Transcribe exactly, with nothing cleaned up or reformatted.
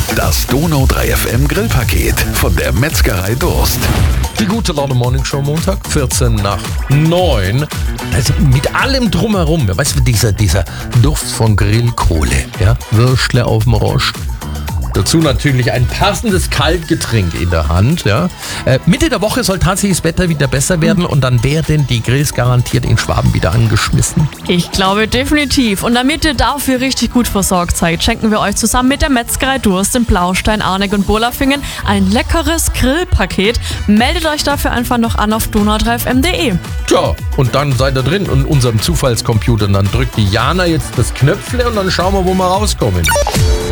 Das Donau drei F M Grillpaket von der Metzgerei Durst. Die gute Laune Morning Show Montag, vierzehn nach neun. Also mit allem drumherum. Weißt du, dieser, dieser Duft von Grillkohle. Ja? Würstle auf dem Rost. Dazu natürlich ein passendes Kaltgetränk in der Hand. Ja. Äh, Mitte der Woche soll tatsächlich das Wetter wieder besser werden und dann werden die Grills garantiert in Schwaben wieder angeschmissen. Ich glaube definitiv. Und damit ihr dafür richtig gut versorgt seid, schenken wir euch zusammen mit der Metzgerei Durst in Blaustein, Arneck und Bolafingen ein leckeres Grillpaket. Meldet euch dafür einfach noch an auf donau drei f m punkt de. Tja, und dann seid ihr drin in unserem Zufallscomputer und dann drückt die Jana jetzt das Knöpfle und dann schauen wir, wo wir rauskommen.